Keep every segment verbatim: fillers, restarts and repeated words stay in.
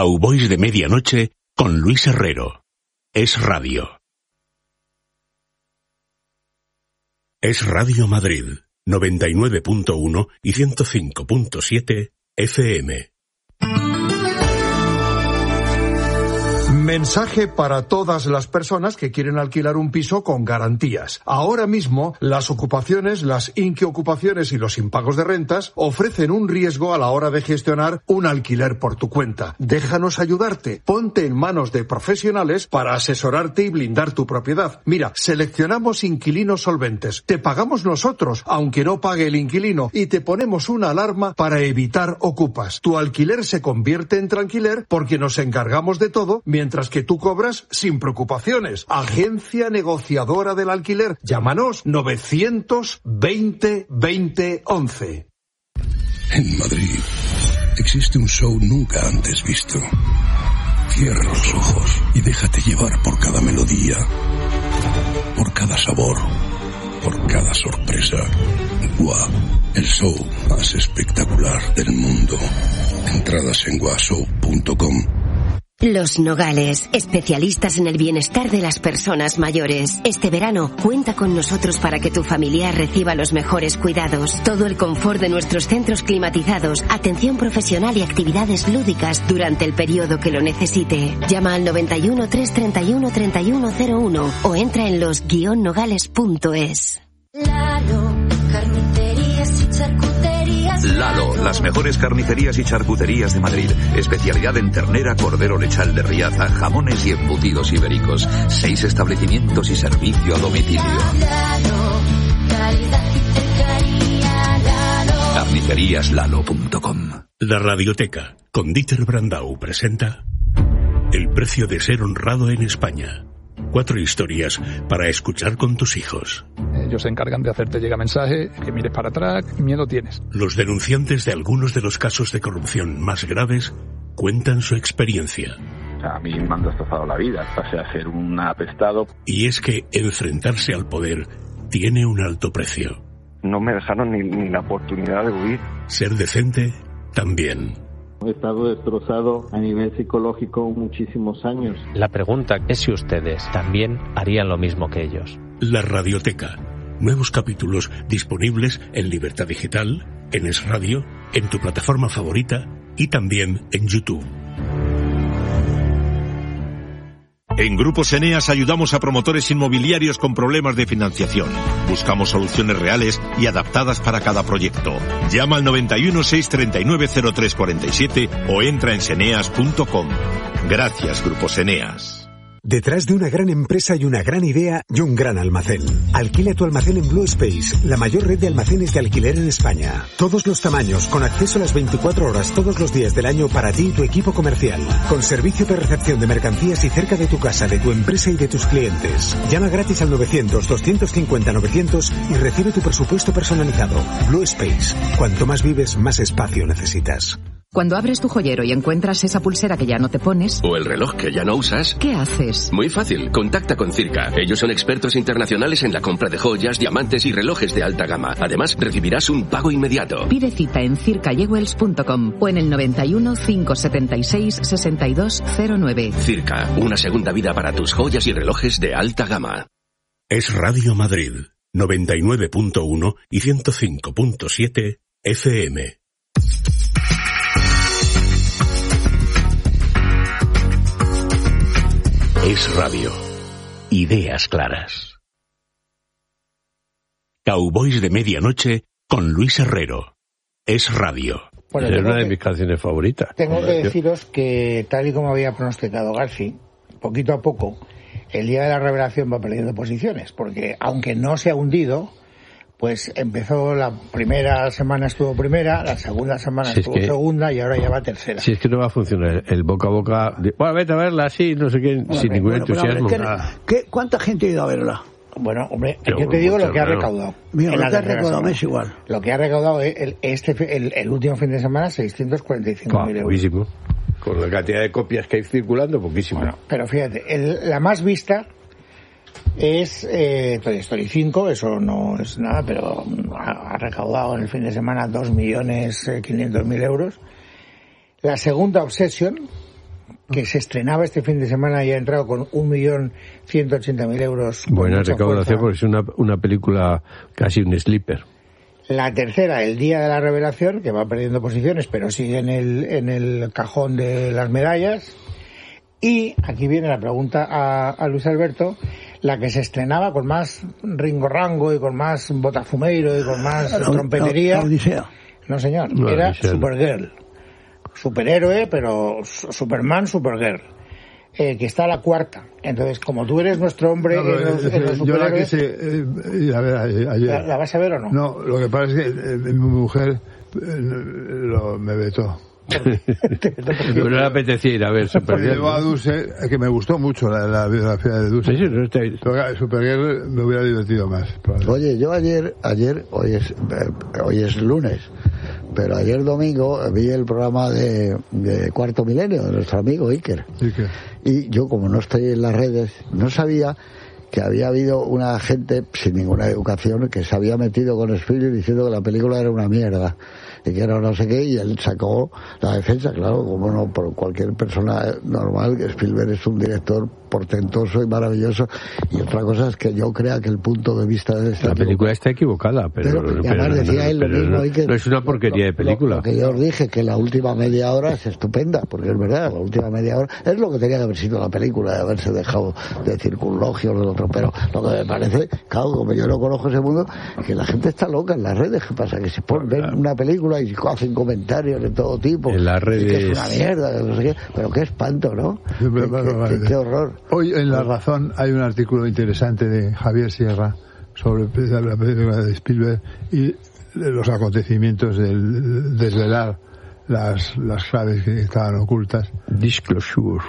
Cowboys de Medianoche con Luis Herrero. Es Radio. Es Radio Madrid, noventa y nueve punto uno y ciento cinco punto siete F M. Mensaje para todas las personas que quieren alquilar un piso con garantías. Ahora mismo, las ocupaciones, las inquiocupaciones y los impagos de rentas ofrecen un riesgo a la hora de gestionar un alquiler por tu cuenta. Déjanos ayudarte. Ponte en manos de profesionales para asesorarte y blindar tu propiedad. Mira, seleccionamos inquilinos solventes. Te pagamos nosotros, aunque no pague el inquilino, y te ponemos una alarma para evitar ocupas. Tu alquiler se convierte en tranquiler porque nos encargamos de todo, mientras que tú cobras sin preocupaciones. Agencia negociadora del alquiler. Llámanos novecientos veinte veinte once. En Madrid existe un show nunca antes visto. Cierra los ojos y déjate llevar por cada melodía, por cada sabor, por cada sorpresa. Gua, el show más espectacular del mundo. Entradas en gua show punto com. Los Nogales, especialistas en el bienestar de las personas mayores. Este verano, cuenta con nosotros para que tu familiar reciba los mejores cuidados. Todo el confort de nuestros centros climatizados, atención profesional y actividades lúdicas durante el periodo que lo necesite. Llama al noventa y uno, trescientos treinta y uno, treinta y uno cero uno o entra en los guion nogales punto es. Lalo, carnicerías y charcuterías. Lalo, las mejores carnicerías y charcuterías de Madrid. Especialidad en ternera, cordero lechal de Riaza, jamones y embutidos ibéricos. Seis establecimientos y servicio a domicilio. Lalo, calidad y cercanía. Lalo. carnicerías lalo punto com. La Radioteca, con Dieter Brandau, presenta El precio de ser honrado en España. Cuatro historias para escuchar con tus hijos. Ellos se encargan de hacerte llegar mensaje, que mires para atrás, miedo tienes. Los denunciantes de algunos de los casos de corrupción más graves cuentan su experiencia. A mí me han destrozado la vida, pasé a ser un apestado. Y es que enfrentarse al poder tiene un alto precio. No me dejaron ni, ni la oportunidad de huir. Ser decente también. He estado destrozado a nivel psicológico muchísimos años. La pregunta es si ustedes también harían lo mismo que ellos. La Radioteca. Nuevos capítulos disponibles en Libertad Digital, en Es Radio, en tu plataforma favorita y también en YouTube. En Grupos Eneas ayudamos a promotores inmobiliarios con problemas de financiación. Buscamos soluciones reales y adaptadas para cada proyecto. Llama al noventa y uno, seiscientos treinta y nueve, cero tres cuarenta y siete o entra en seneas punto com. Gracias, Grupos Eneas. Detrás de una gran empresa y una gran idea y un gran almacén. Alquila tu almacén en Blue Space, la mayor red de almacenes de alquiler en España. Todos los tamaños, con acceso a las veinticuatro horas todos los días del año para ti y tu equipo comercial. Con servicio de recepción de mercancías y cerca de tu casa, de tu empresa y de tus clientes. Llama gratis al novecientos, doscientos cincuenta, novecientos y recibe tu presupuesto personalizado. Blue Space. Cuanto más vives, más espacio necesitas. Cuando abres tu joyero y encuentras esa pulsera que ya no te pones... O el reloj que ya no usas... ¿Qué haces? Muy fácil, contacta con Circa. Ellos son expertos internacionales en la compra de joyas, diamantes y relojes de alta gama. Además, recibirás un pago inmediato. Pide cita en circa jewels punto com o en el noventa y uno, quinientos setenta y seis, sesenta y dos cero nueve. Circa, una segunda vida para tus joyas y relojes de alta gama. Es Radio Madrid, noventa y nueve punto uno y ciento cinco punto siete F M. Es Radio. Ideas claras. Cowboys de Medianoche con Luis Herrero. Es Radio. Bueno, es una que, de mis canciones favoritas. Tengo que deciros que, tal y como había pronosticado Garci, poquito a poco, el día de la revelación va perdiendo posiciones, porque aunque no se ha hundido, pues empezó la primera semana estuvo primera, la segunda semana si estuvo es que, segunda y ahora ya va tercera. Si es que no va a funcionar el boca a boca, de, bueno, vete a verla así, no sé qué, bueno, sin ningún bueno, entusiasmo. Hombre, ¿qué, ¿qué, ¿Cuánta gente ha ido a verla? Bueno, hombre, yo, yo te digo lo que ha recaudado. Mira, lo que ha recaudado es igual. Lo que ha recaudado el, este, el, el último fin de semana, seiscientos cuarenta y cinco mil euros. Poquísimo. Con la cantidad de copias que hay circulando, poquísimo. Bueno, pero fíjate, el, la más vista es eh, Toy Story cinco, eso no es nada, pero ha, ha recaudado en el fin de semana dos millones quinientos mil euros. La segunda, Obsession, que se estrenaba este fin de semana y ha entrado con un millón ciento ochenta mil euros. Buena recaudación porque es una, una película casi un sleeper. La tercera, El Día de la Revelación, que va perdiendo posiciones, pero sigue en el, en el cajón de las medallas. Y aquí viene la pregunta a, a Luis Alberto, la que se estrenaba con más ringorrango y con más botafumeiro y con más la, trompetería. La, la Odisea. No, señor, no, era Odisea. Supergirl. Superhéroe, pero Superman, Supergirl. Eh, que está la cuarta. Entonces, como tú eres nuestro hombre no, en los, en los yo la superhéroes, quise eh, a ver ayer. ¿la, ¿la vas a ver o no? No, lo que pasa es que eh, mi mujer eh, lo, me vetó. No le apetecía ir a ver Supergirl. Llevó a Dulce, que me gustó mucho la, la biografía de Dulce. Sí, sí, no está ahí. Supergirl me hubiera divertido más. Oye, yo ayer, ayer, hoy es, hoy es lunes, pero ayer domingo vi el programa de, de Cuarto Milenio de nuestro amigo Iker. Iker. Y yo, como no estoy en las redes, no sabía que había habido una gente sin ninguna educación que se había metido con Spielberg diciendo que la película era una mierda y que era no sé qué, y él sacó la defensa, claro, como no, por cualquier persona normal, que Spielberg es un director portentoso y maravilloso, y otra cosa es que yo crea que el punto de vista de esta la película está equivocada, pero, pero, pero, además decía él lo pero mismo, no, y que no es una porquería de película. Lo, lo que yo os dije, que la última media hora es estupenda, porque es verdad, la última media hora es lo que tenía que haber sido la película, de haberse dejado de circunlogios del otro, pero lo que me parece, claro, como yo no conozco ese mundo, que la gente está loca en las redes. ¿Qué pasa? Que se ponen, ven una película y hacen comentarios de todo tipo, en las redes, que es una mierda, que no sé qué, pero qué espanto, ¿no? Sí, pero, qué, bueno, qué, vale. qué, qué horror. Hoy en La Razón hay un artículo interesante de Javier Sierra sobre la película de Spielberg y los acontecimientos del desvelar las, las claves que estaban ocultas. Disclosure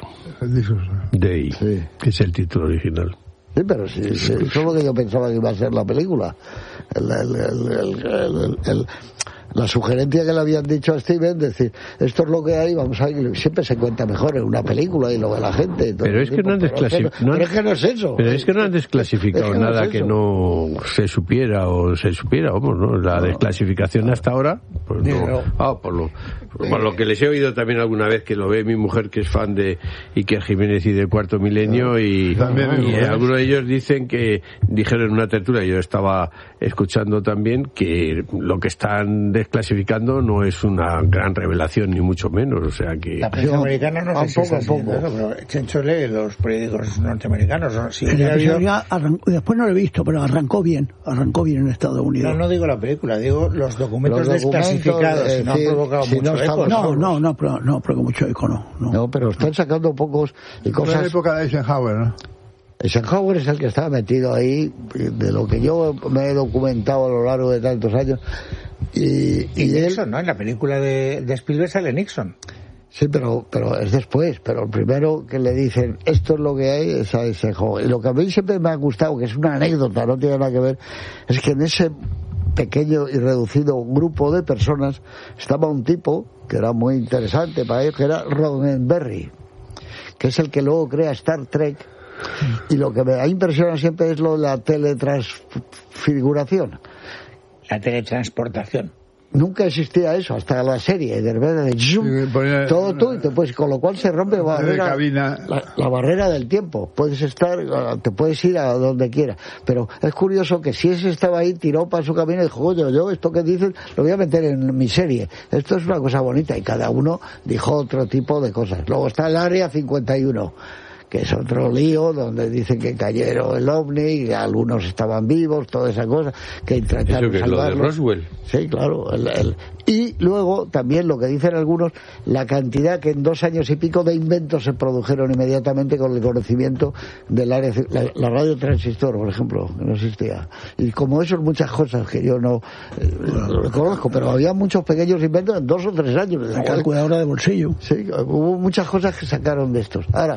Day, sí. Que es el título original. Sí, pero sí, sí, eso es lo que yo pensaba que iba a ser la película. El, el, el, el, el, el, la sugerencia que le habían dicho a Steven, decir, esto es lo que hay, vamos a ver, siempre se cuenta mejor en una película y lo ve la gente. Pero es que no han desclasificado. Pero es que no es eso. Pero es que no han desclasificado es que nada no es que no se supiera o se supiera, vamos, ¿no? La no. desclasificación hasta ahora, pues no. no. Ah, por lo, por lo que les he oído también alguna vez que lo ve mi mujer, que es fan de Iker Jiménez y del Cuarto Milenio, no. y, y algunos de ellos dicen que, dijeron en una tertulia, yo estaba escuchando también, que lo que están desclasificando no es una gran revelación, ni mucho menos, o sea que... La prensa americana no sé si poco, es poco. Eso, pero Chencho lee los periódicos norteamericanos. ¿No? Si la habido... arrancó, después no lo he visto, pero arrancó bien, arrancó bien en Estados Unidos. No, no digo la película, digo los documentos, los documentos desclasificados, eh, si no han provocado si mucho no eco. No, no, no, pero, no, pero mucho eco no, no. No, pero están sacando pocos y cosas... En la época de Eisenhower, ¿no? Eisenhower es el que estaba metido ahí, de lo que yo me he documentado a lo largo de tantos años. Y, y, y Nixon, él... ¿no? En la película de, de Spielberg sale Nixon. Sí, pero pero es después. Pero el primero que le dicen, esto es lo que hay, es a Eisenhower. Y lo que a mí siempre me ha gustado, que es una anécdota, no tiene nada que ver, es que en ese pequeño y reducido grupo de personas estaba un tipo que era muy interesante para ellos, que era Roddenberry, que es el que luego crea Star Trek. Y lo que me ha impresionado siempre es lo de la teletransfiguración. La teletransportación. Nunca existía eso, hasta la serie, de repente, de zoom, sí, ponía, todo tú, y te puedes, con lo cual se rompe la barrera, la, la barrera del tiempo. Puedes estar, te puedes ir a donde quieras. Pero es curioso que si ese estaba ahí, tiró para su camino y dijo, oye, yo esto que dices lo voy a meter en mi serie. Esto es una cosa bonita, y cada uno dijo otro tipo de cosas. Luego está el Área cincuenta y uno, que es otro lío, donde dicen que cayeron el ovni, que algunos estaban vivos, toda esa cosa, que intentaron ¿Eso que es lo de Roswell? Sí, claro. El, el... Y luego, también lo que dicen algunos, la cantidad que en dos años y pico de inventos se produjeron inmediatamente con el conocimiento del área, la, la radio transistor, por ejemplo, que no existía. Y como eso, muchas cosas que yo no eh, no conozco, pero había muchos pequeños inventos en dos o tres años. La calculadora de bolsillo. Sí, hubo muchas cosas que sacaron de estos. Ahora,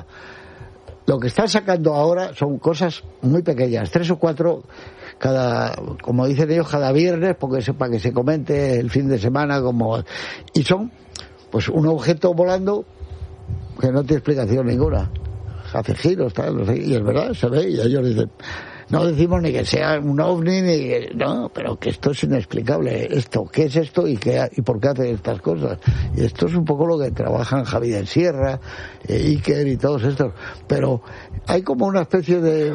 lo que están sacando ahora son cosas muy pequeñas, tres o cuatro cada, como dicen ellos, cada viernes, porque sepa que se comente el fin de semana, como, y son, pues, un objeto volando que no tiene explicación ninguna. Hace giros, tal, no sé, y es verdad, se ve, y ellos dicen, no decimos ni que sea un ovni, ni que, no, pero que esto es inexplicable. Esto, ¿qué es esto y qué y por qué hacen estas cosas? Y esto es un poco lo que trabajan Javier Sierra, eh, Iker y todos estos. Pero hay como una especie de,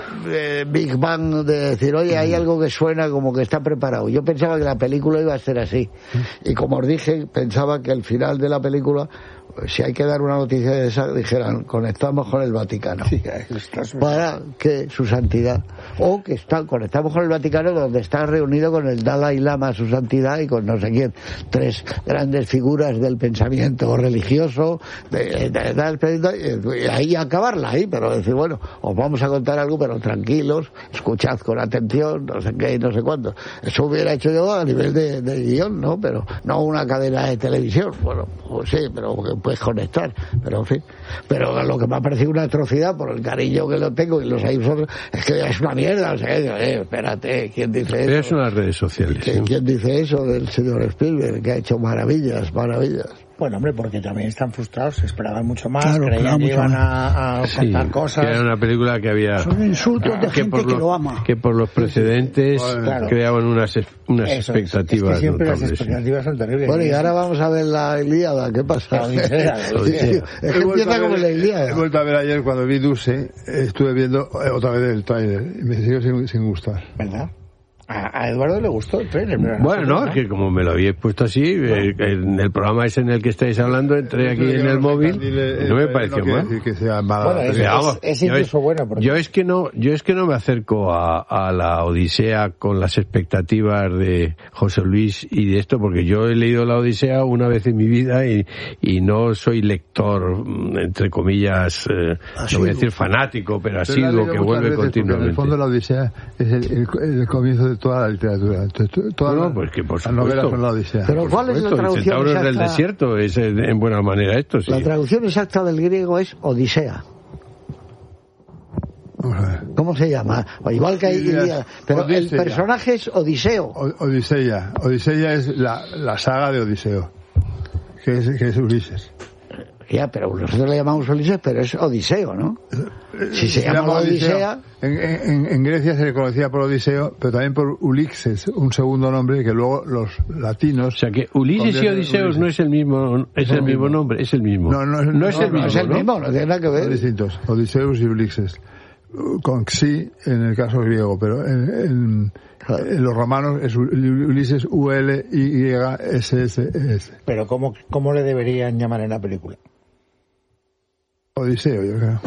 de Big Bang de decir, oye, hay algo que suena como que está preparado. Yo pensaba que la película iba a ser así. Y como os dije, pensaba que el final de la película, si hay que dar una noticia de esa, dijeran, conectamos con el Vaticano. Sí, para que su santidad, o que está, conectamos con el Vaticano donde está reunido con el Dalai Lama, su santidad, y con no sé quién, tres grandes figuras del pensamiento religioso, de, de, de, de, y ahí acabarla ahí, pero decir, bueno, os vamos a contar algo, pero tranquilos, escuchad con atención, no sé qué, no sé cuánto. Eso hubiera hecho yo a nivel de, de guión, ¿no? Pero no una cadena de televisión. Bueno, pues sí, pero puedes conectar, pero en fin. Pero lo que me ha parecido una atrocidad, por el cariño que lo tengo y los hay vosotros, es que es una mierda. O sea, eh, espérate, ¿quién dice eso? Pero son las redes sociales. ¿Quién, ¿Quién dice eso del señor Spielberg, que ha hecho maravillas, maravillas? Bueno, hombre, porque también están frustrados, esperaban mucho más, claro, creían que iban a, a contar sí, cosas. Que era una película que había... Son insultos de que gente por que los, lo ama. Que por los precedentes sí, claro. creaban unas, unas Eso expectativas. Es, es que siempre notables, las expectativas sí. son terribles. Bueno, y ahora vamos a ver la Ilíada, ¿qué pasa? La Odisea. La Odisea. Es que empieza como la Ilíada. He vuelto a ver ayer cuando vi Dulce, estuve viendo otra vez el tráiler y me siguió sin, sin gustar. ¿Verdad? A Eduardo le gustó el trailer. Pero bueno, no, es que como me lo habíais puesto así, bueno. eh, en el programa ese en el que estáis hablando, entré aquí en el móvil, y no me pareció mal. Que sea mala, bueno, es, vamos, es, es incluso yo, bueno. Porque... Yo es que no, yo es que no me acerco a, a la Odisea con las expectativas de José Luis y de esto, porque yo he leído la Odisea una vez en mi vida y, y no soy lector, entre comillas, eh, no voy a decir fanático, pero asiduo, que vuelve continuamente. En el fondo la Odisea es el, el, el comienzo de toda la literatura. Toda no, la, pues que por las novelas son la Odisea. Pero ¿cuál es la traducción exacta? El del desierto es en buena manera esto, sí. La traducción exacta del griego es Odisea. ¿Cómo se llama? O igual que hay Ilíada, pero Odisea. El personaje es Odiseo. O, Odisea. Odisea es la, la saga de Odiseo, que es, que es Ulises. Ya, pero nosotros le llamamos Ulises, pero es Odiseo, ¿no? Si se, se llama, llama Odisea... En, en, en Grecia se le conocía por Odiseo, pero también por Ulixes, un segundo nombre que luego los latinos... O sea que Ulises y Odiseos Ulises. no es el mismo es el mismo nombre, es el mismo. No, no, es, no, no es el no, mismo, no, es el ¿no? mismo, no tiene nada que ver. Son distintos, Odiseus y Ulixes. Con xi en el caso griego, pero en, en, en los romanos es Ulises U L Y S S S. Pero ¿cómo, cómo le deberían llamar en la película? Odiseo, yo creo.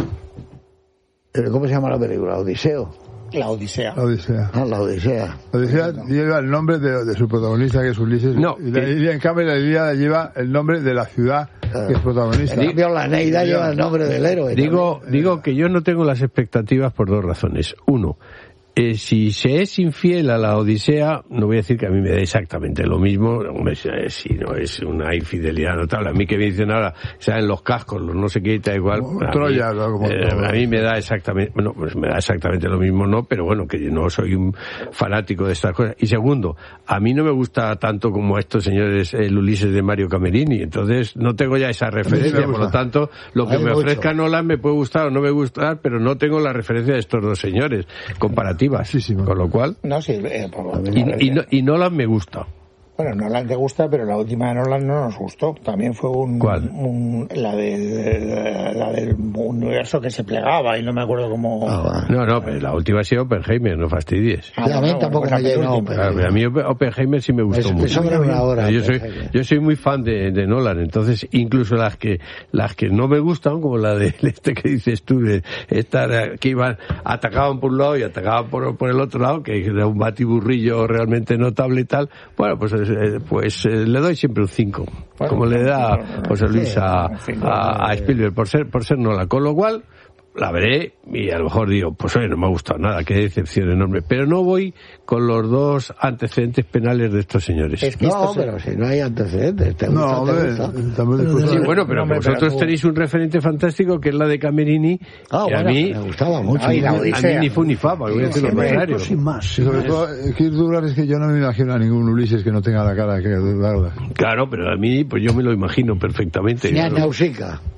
¿Pero cómo se llama la película? ¿Odiseo? La Odisea. La Odisea. Ah, la Odisea. La Odisea no. lleva el nombre de, de su protagonista, que es Ulises. No. Y la, y en cambio la Ilíada lleva el nombre de la ciudad que es protagonista. En cambio la Eneida lleva el nombre del héroe. Digo, digo que yo no tengo las expectativas por dos razones. Uno, Eh, si se es infiel a la Odisea, no voy a decir que a mí me da exactamente lo mismo, hombre, si no es una infidelidad notable, a mí que me dicen ahora, sean los cascos, los no sé qué, da igual, a, Troya, mí, ¿no? Como eh, a mí me da exactamente, bueno, pues me da exactamente lo mismo, no, pero bueno, que yo no soy un fanático de estas cosas. Y segundo, a mí no me gusta tanto como a estos señores el Ulises de Mario Camerini, entonces no tengo ya esa referencia, por lo tanto, lo que me ofrezca Nolan me puede gustar o no me gustar, pero no tengo la referencia de estos dos señores, comparativas. Sí, sí, con lo cual no, sí, eh, por y, y, no, y Nolan me gusta. Bueno, Nolan te gusta, pero la última de Nolan no nos gustó. También fue un... ¿Cuál? Un, la, de, la del universo que se plegaba y no me acuerdo cómo... Ah, no, no, pero la última ha sido Oppenheimer, no fastidies. Ah, no, a mí no, tampoco me llegó. A mí Oppenheimer sí me gustó es, mucho. Una hora, yo, soy, yo soy muy fan de, de Nolan, entonces incluso las que las que no me gustan, como la de este que dices tú, de esta que iban, atacaban por un lado y atacaban por, por el otro lado, que era un batiburrillo realmente notable y tal, bueno, pues pues eh, le doy siempre un cinco, bueno, como le da José Luis a, a, a Spielberg, por ser por ser Nolan, con lo cual la veré y a lo mejor digo, pues oye, no me ha gustado nada, qué decepción enorme, pero no voy con los dos antecedentes penales de estos señores. Es que no, pero si no hay antecedentes, ¿te gusta? No, hombre, sí, bueno, pero no, vosotros pero tenéis un referente fantástico que es la de Camerini, ah, que bueno, a mí me gustaba mucho. Ay, la a mí ni fu ni fa, voy a decir lo contrario. Sin más. Sí, sobre todo, quiero dudar es que yo no me imagino a ningún Ulises que no tenga la cara que dudarla. Claro, pero a mí, pues yo me lo imagino perfectamente. Ni a Nausicaa.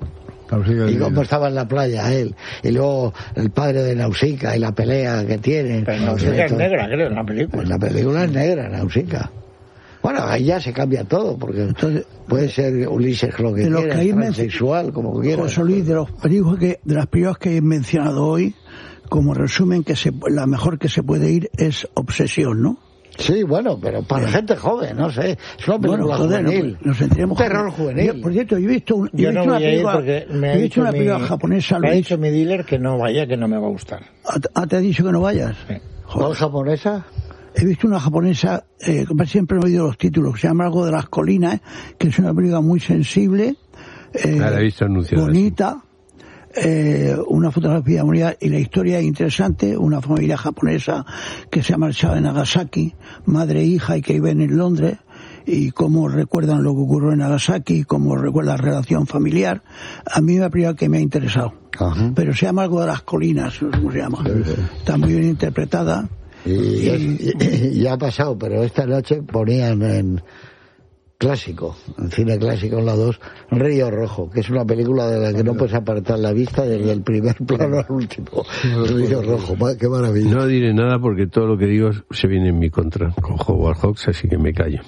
Nausicaa y cómo estaba en la playa él. Y luego el padre de Nausicaa y la pelea que tienen. Pero Nausicaa es negra, creo, en la película. En la película es negra, Nausicaa. Bueno, ahí ya se cambia todo, porque entonces puede ser Ulises lo que de quiera, que transexual, como quiera. José Luis, de los películas que, de las películas que he mencionado hoy, como resumen, que se, la mejor que se puede ir es Obsesión, ¿no? Sí, bueno, pero para Bien. gente joven, no sé. Es una película bueno, joder, juvenil. Nos sentiremos terror juvenil. Yo, por cierto, yo he visto, un, yo he visto no una película, porque me ha he visto dicho una mi, película japonesa. Me ha dicho mi dealer que no vaya, que no me va a gustar. ¿Ah, te ha dicho que no vayas? Sí. ¿Cuál japonesa? He visto una japonesa, eh, siempre he oído los títulos, que se llama algo de las colinas, que es una película muy sensible, eh, ah, la he visto anunciada, bonita, eh, una fotografía bonita y la historia es interesante. Una familia japonesa que se ha marchado de Nagasaki, madre e hija, y que viven en Londres, y cómo recuerdan lo que ocurrió en Nagasaki, cómo recuerda la relación familiar. A mí me ha primero que me ha interesado. Ajá. Pero se llama algo de las colinas, ¿cómo se llama? Sí, sí. Está muy bien interpretada. Y, y, y ya ha pasado, pero esta noche ponían en clásico, en cine clásico en la dos, Río Rojo, que es una película de la que no puedes apartar la vista desde el primer plano al último. Río Rojo, qué maravilla. No diré nada porque todo lo que digo se viene en mi contra con Howard Hawks, así que me callo.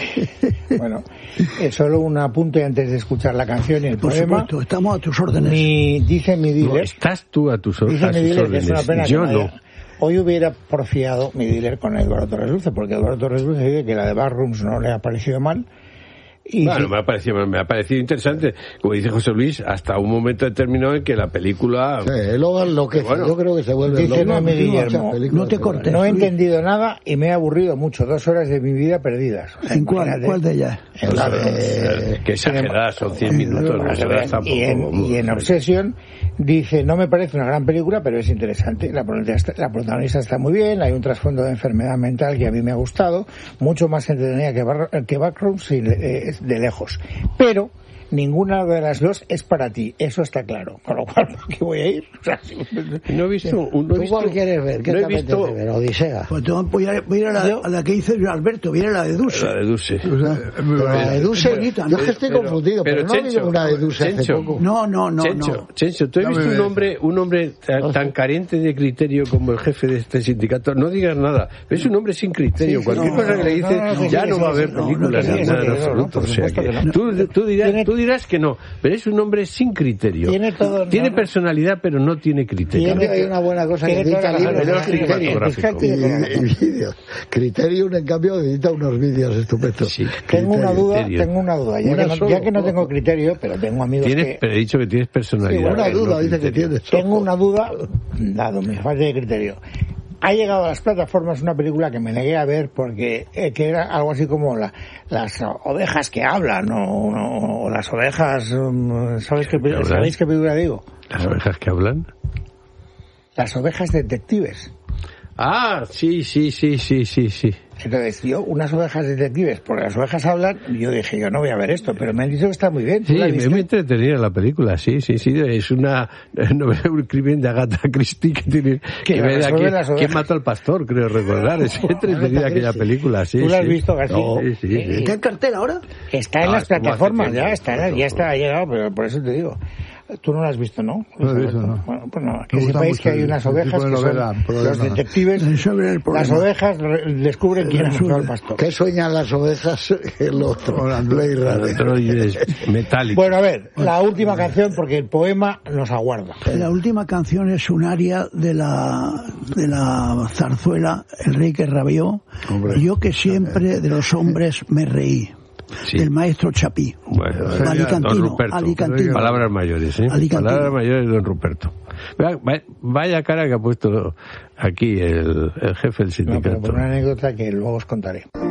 Bueno, eh, solo un apunte antes de escuchar la canción y el Por poema. Supuesto, estamos a tus órdenes. Mi, dice mi dealer. No, estás tú a tus, dice a mi tus dealer órdenes. Que es una pena Yo que no. Haya, hoy hubiera porfiado mi dealer con Eduardo Torres Luce, porque Eduardo Torres Luce dice que la de Backrooms no le ha parecido mal. Y bueno, sí. me, ha parecido, me ha parecido interesante, como dice José Luis, hasta un momento determinado en que la película... Sí, luego lo que bueno, yo creo que se vuelve... Dice no, mi Guillermo, no te cortes. No he entendido nada y me he aburrido mucho, dos horas de mi vida perdidas. O sea, ¿En cuál, cuál de ellas? En la de... Que exagerada, son cien minutos. No y, en, y en Obsession dice, no me parece una gran película, pero es interesante. La protagonista, la protagonista está muy bien, hay un trasfondo de enfermedad mental que a mí me ha gustado, mucho más entretenida que, bar, que Backrooms y, eh, de lejos. Pero ninguna de las dos es para ti, eso está claro. Con lo cual, ¿por qué voy a ir? O sea, no he visto... Un, no he ¿Tú visto, cuál quieres ver? ¿Qué no te he visto, apetece ver? Odisea. Pues te voy a, voy a ir a la, a la que dice Alberto, voy a ir a la de Dulce. La de Dulce. O sea, pero la de Dulce, bonita, yo es que estoy pero, confundido, pero, pero no Chencho, ha una de Dulce Chencho, hace poco. No, no, no, Chencho, no. Chencho, ¿tú has visto un hombre, un hombre tan, tan carente de criterio como el jefe de este sindicato? No digas nada, es un hombre sin criterio. Sí, Cualquier no, cosa que le dices, no, no, ya no va a haber películas ni nada en absoluto. O sea que tú dirás que no. Pero es un hombre sin criterio. Tiene, todo, tiene no, personalidad, pero no tiene criterio. Tiene, hay una buena cosa que edita libros, criterio. Y vídeos. Criterium, en cambio, edita unos vídeos estupendos. Sí, tengo una duda, criterio. tengo una duda. Ya, una que no, solo, ya que no tengo criterio, pero tengo amigos ¿Tienes, que... Pero he dicho que tienes personalidad. Sí, una duda, no dice criterio. que tienes. Tengo una duda, dado mi falta de criterio. Ha llegado a las plataformas una película que me negué a ver porque eh, que era algo así como la, las ovejas que hablan o, o, o las ovejas, um, ¿sabes qué, ¿sabéis qué película digo? ¿Las ovejas que hablan? Las ovejas detectives. Ah, sí, sí, sí, sí, sí, sí. Entonces, yo, unas ovejas detectives, porque las ovejas hablan, yo dije, yo no voy a ver esto, pero me han dicho que está muy bien. Sí, es muy entretenida la película, sí, sí, sí, es una novela, un crimen de Agatha Christie que tiene que, que ver a quién mató al pastor, creo recordar, es entretenida aquella película, sí. ¿Tú la has sí. visto, García? No, sí, sí, sí. ¿Está en cartel ahora? Está en ah, las plataformas, ya está, ya está, ha llegado, pero por eso te digo. Tú no lo has visto, ¿no? No lo he visto, no. Bueno, pues no, que sepáis que hay unas ovejas que novela, son los detectives, las ovejas descubren quién ha matado al pastor. ¿Qué sueñan las ovejas? El otro, androides metálicos. Bueno, a ver, la última canción, porque el poema nos aguarda. La última canción es un aria de la, de la zarzuela El rey que rabió. Hombre, yo que siempre de los hombres me reí. Sí. El maestro Chapí. Bueno, Alicantino, don Ruperto. Alicantino. Palabras mayores, ¿eh? Alicantino. Palabras mayores de don Ruperto. Vaya cara que ha puesto aquí el, el jefe del sindicato. No, pero por una anécdota que luego os contaré.